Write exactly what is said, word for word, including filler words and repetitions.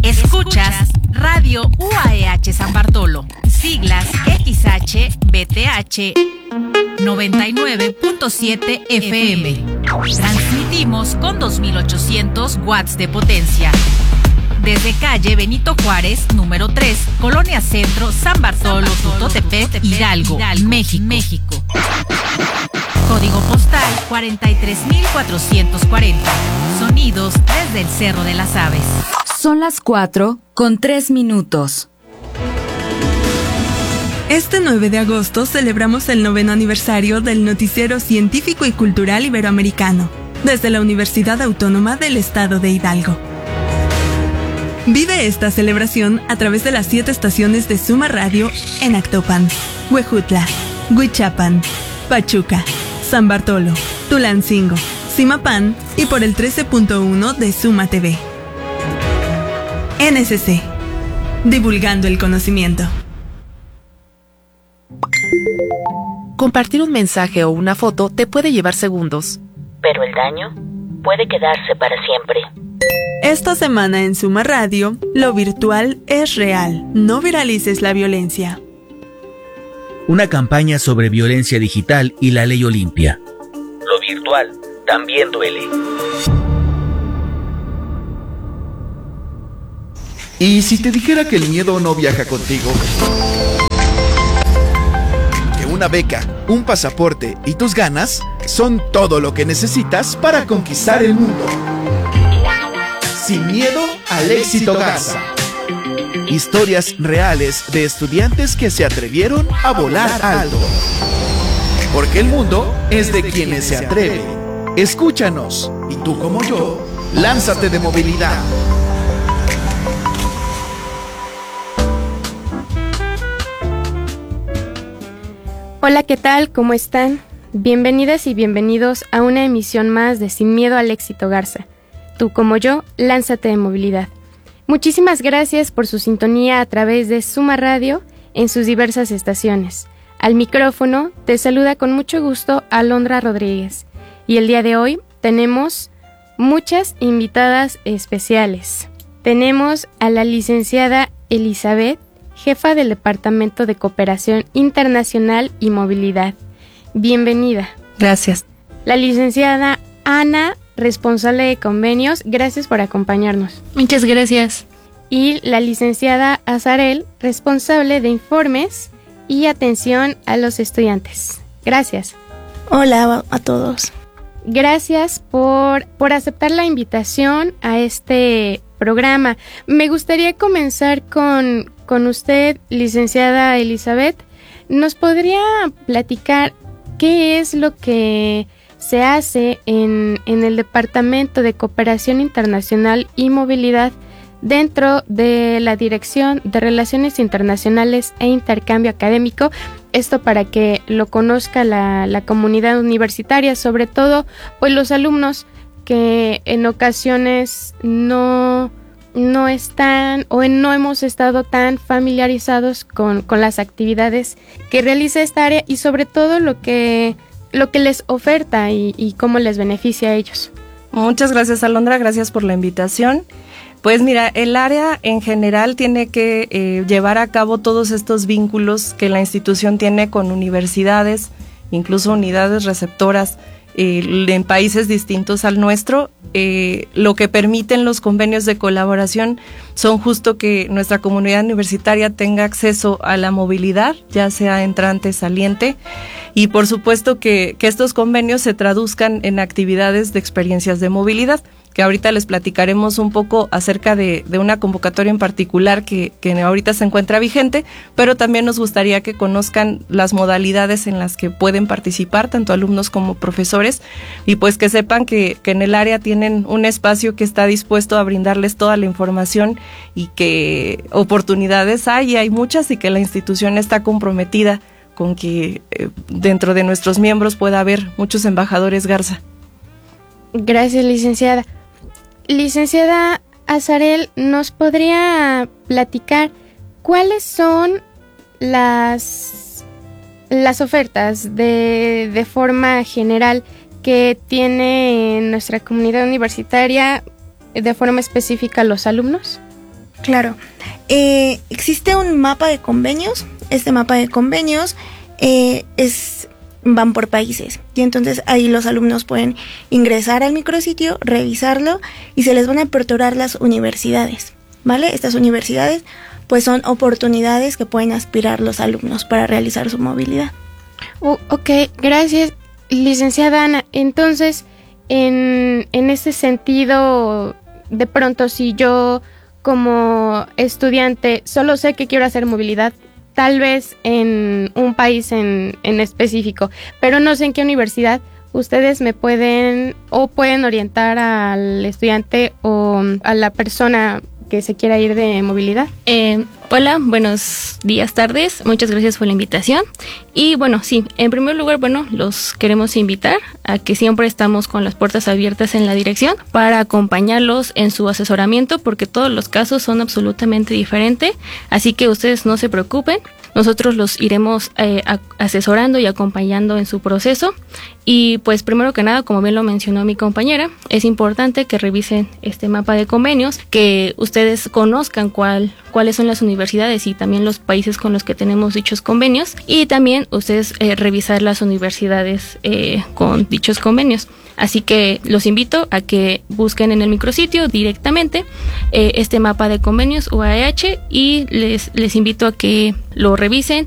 Escuchas Radio U A E H San Bartolo, siglas X H B T H noventa y nueve punto siete F M. Transmitimos con dos mil ochocientos watts de potencia. Desde calle Benito Juárez, número tres, Colonia Centro, San Bartolo, Tutotepec, Hidalgo, México. México. Código postal cuarenta y tres mil cuatrocientos cuarenta. Sonidos desde el Cerro de las Aves. Son las cuatro con tres minutos. Este nueve de agosto celebramos el noveno aniversario del Noticiero Científico y Cultural Iberoamericano, desde la Universidad Autónoma del Estado de Hidalgo. Vive esta celebración a través de las siete estaciones de Suma Radio en Actopan, Huejutla, Huichapan, Pachuca, San Bartolo, Tulancingo, Zimapán y por el trece punto uno de Suma T V. N S C, divulgando el conocimiento. Compartir un mensaje o una foto te puede llevar segundos, pero el daño puede quedarse para siempre. Esta semana en Suma Radio, lo virtual es real. No viralices la violencia. Una campaña sobre violencia digital y la ley Olimpia. Lo virtual también duele. ¿Y si te dijera que el miedo no viaja contigo? Que una beca, un pasaporte y tus ganas son todo lo que necesitas para conquistar el mundo. Sin miedo al éxito Garza. Historias reales de estudiantes que se atrevieron a volar alto. Porque el mundo es de quienes se atreven. Escúchanos, y tú como yo, lánzate de movilidad. Hola, ¿qué tal? ¿Cómo están? Bienvenidas y bienvenidos a una emisión más de Sin Miedo al Éxito Garza. Tú como yo, lánzate de movilidad. Muchísimas gracias por su sintonía a través de Suma Radio en sus diversas estaciones. Al micrófono te saluda con mucho gusto Alondra Rodríguez. Y el día de hoy tenemos muchas invitadas especiales. Tenemos a la licenciada Elizabeth, jefa del Departamento de Cooperación Internacional y Movilidad. Bienvenida. Gracias. La licenciada Ana, responsable de convenios, gracias por acompañarnos. Muchas gracias. Y la licenciada Azarel, responsable de informes y atención a los estudiantes. Gracias. Hola a todos. Gracias por, por aceptar la invitación a este programa. Me gustaría comenzar con, con usted, licenciada Elizabeth. ¿Nos podría platicar qué es lo que se hace en, en el Departamento de Cooperación Internacional y Movilidad dentro de la Dirección de Relaciones Internacionales e Intercambio Académico? Esto para que lo conozca la, la comunidad universitaria, sobre todo pues los alumnos que en ocasiones no, no están o no hemos estado tan familiarizados con, con las actividades que realiza esta área y sobre todo lo que lo que les oferta y, y cómo les beneficia a ellos. Muchas gracias, Alondra, gracias por la invitación. Pues mira, el área en general tiene que eh, llevar a cabo todos estos vínculos que la institución tiene con universidades, incluso unidades receptoras eh, en países distintos al nuestro. Eh, lo que permiten los convenios de colaboración son justo que nuestra comunidad universitaria tenga acceso a la movilidad, ya sea entrante, saliente, y por supuesto que, que estos convenios se traduzcan en actividades de experiencias de movilidad, que ahorita les platicaremos un poco acerca de, de una convocatoria en particular que, que ahorita se encuentra vigente, pero también nos gustaría que conozcan las modalidades en las que pueden participar, tanto alumnos como profesores, y pues que sepan que, que en el área tienen un espacio que está dispuesto a brindarles toda la información y que oportunidades hay, y hay muchas, y que la institución está comprometida con que eh, dentro de nuestros miembros pueda haber muchos embajadores Garza. Gracias, licenciada. Licenciada Azarel, ¿nos podría platicar cuáles son las, las ofertas de, de forma general que tiene nuestra comunidad universitaria, de forma específica los alumnos? Claro. Eh, existe un mapa de convenios. Este mapa de convenios eh, es van por países. Y entonces ahí los alumnos pueden ingresar al micrositio, revisarlo y se les van a aperturar las universidades, ¿vale? Estas universidades pues son oportunidades que pueden aspirar los alumnos para realizar su movilidad. Uh, ok, gracias, licenciada Ana. Entonces, en, en ese sentido, de pronto si yo como estudiante solo sé que quiero hacer movilidad, tal vez en un país en, en específico, pero no sé en qué universidad, ustedes me pueden o pueden orientar al estudiante o a la persona que se quiera ir de movilidad. Eh, hola, buenos días, tardes. Muchas gracias por la invitación. Y bueno, sí, en primer lugar, bueno, los queremos invitar a que siempre estamos con las puertas abiertas en la dirección para acompañarlos en su asesoramiento, porque todos los casos son absolutamente diferentes. Así que ustedes no se preocupen. Nosotros los iremos eh, a, asesorando y acompañando en su proceso. Y pues primero que nada, como bien lo mencionó mi compañera, es importante que revisen este mapa de convenios, que ustedes conozcan cuál, cuáles son las universidades y también los países con los que tenemos dichos convenios, y también ustedes eh, revisar las universidades eh, con dichos convenios. Así que los invito a que busquen en el micrositio directamente eh, este mapa de convenios U A E H y les, les invito a que lo revisen